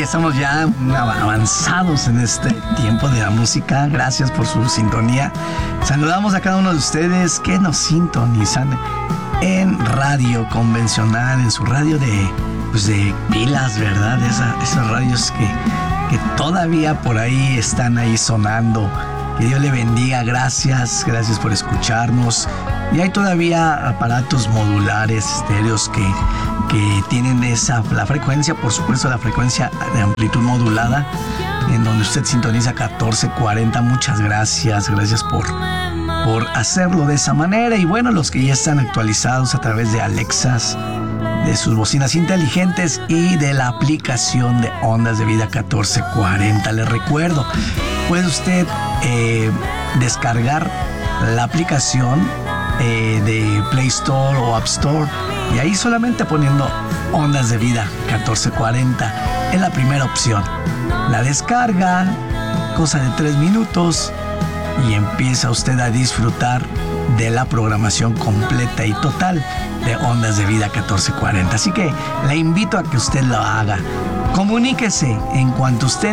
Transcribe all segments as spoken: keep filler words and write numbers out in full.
estamos ya avanzados en este tiempo de la música. Gracias por su sintonía. Saludamos a cada uno de ustedes que nos sintonizan en radio convencional, en su radio de, pues de pilas, ¿verdad? Esa, esas radios que, que todavía por ahí están ahí sonando. Que Dios le bendiga, gracias, gracias por escucharnos. Y hay todavía aparatos modulares, estéreos que, que tienen esa, la frecuencia, por supuesto la frecuencia de amplitud modulada, en donde usted sintoniza catorce cuarenta. Muchas gracias, gracias por, por hacerlo de esa manera. Y bueno, los que ya están actualizados a través de Alexas, de sus bocinas inteligentes y de la aplicación de Ondas de Vida catorce cuarenta. Les recuerdo, puede usted eh, descargar la aplicación eh, de Play Store o App Store y ahí solamente poniendo Ondas de Vida catorce cuarenta es la primera opción. La descarga, cosa de tres minutos, y empieza usted a disfrutar de la programación completa y total de Ondas de Vida catorce cuarenta. Así que le invito a que usted lo haga. Comuníquese en cuanto usted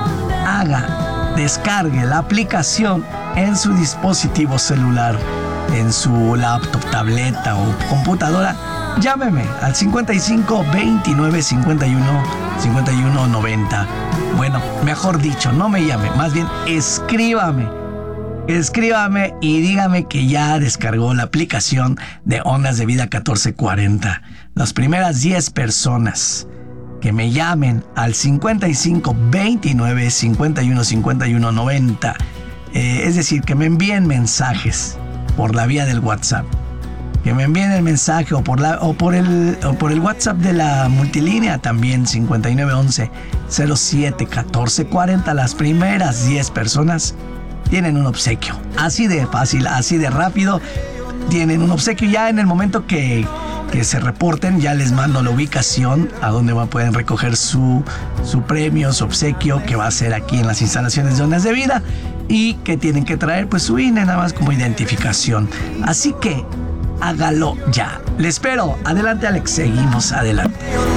haga, descargue la aplicación en su dispositivo celular, en su laptop, tableta o computadora. Llámeme al cincuenta y cinco veintinueve cincuenta y uno cincuenta y uno noventa. Bueno, mejor dicho, no me llame, más bien escríbame. Escríbame y dígame que ya descargó la aplicación de Ondas de Vida catorce cuarenta. Las primeras diez personas que me llamen al cincuenta y cinco veintinueve cincuenta y uno cincuenta y uno noventa, eh, es decir, que me envíen mensajes por la vía del WhatsApp, que me envíen el mensaje o por, la, o por, el, o por el WhatsApp de la multilínea también, cincuenta y nueve once cero siete catorce cuarenta. Las primeras diez personas tienen un obsequio. Así de fácil, así de rápido. Tienen un obsequio. Ya en el momento que, que se reporten, ya les mando la ubicación a donde va, pueden recoger su, su premio, su obsequio, que va a ser aquí en las instalaciones de Ondas de Vida. Y que tienen que traer pues su I N E nada más como identificación. Así que hágalo ya. Le espero. Adelante, Alex. Seguimos adelante.